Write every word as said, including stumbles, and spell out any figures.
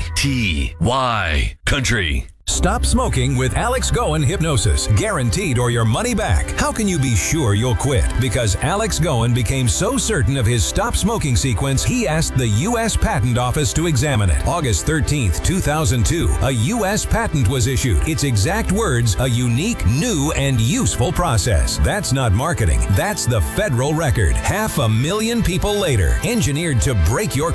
K T Y Country. Stop smoking with Alex Goen Hypnosis. Guaranteed or your money back. How can you be sure you'll quit? Because Alex Goen became so certain of his stop smoking sequence, he asked the U S Patent Office to examine it. August thirteenth, two thousand two, a U S patent was issued. Its exact words, a unique, new, and useful process. That's not marketing. That's the federal record. Half a million people later, engineered to break your